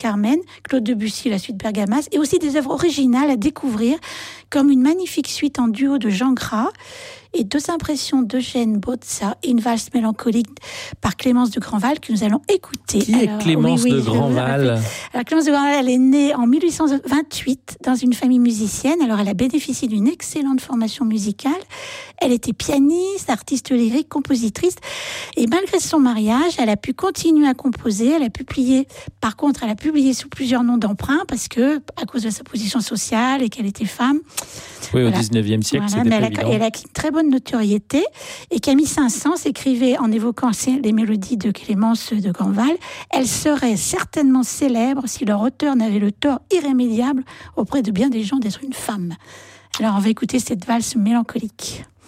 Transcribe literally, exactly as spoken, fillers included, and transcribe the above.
Carmen, Claude Debussy, la suite Bergamas, et aussi des œuvres originales à découvrir, comme une magnifique suite en duo de Jean Gras, et deux impressions d'Eugène Bozza et une valse mélancolique par Clémence de Grandval que nous allons écouter. Qui est Alors, Clémence oui, oui, de Grandval? Alors Clémence de Grandval, elle est née en mille huit cent vingt-huit dans une famille musicienne. Alors elle a bénéficié d'une excellente formation musicale. Elle était pianiste, artiste lyrique, compositrice. Et malgré son mariage, elle a pu continuer à composer. Elle a publié, par contre, elle a publié sous plusieurs noms d'emprunt parce que, à cause de sa position sociale et qu'elle était femme. Oui, voilà. Au dix-neuvième siècle, Voilà, c'était mais pas elle a, évident. elle a acquis une très bonne notoriété. Et Camille Saint-Saëns écrivait en évoquant les mélodies de Clémence de Grandval, elle serait certainement célèbre si leur auteur n'avait le tort irrémédiable auprès de bien des gens d'être une femme. Alors on va écouter cette valse mélancolique.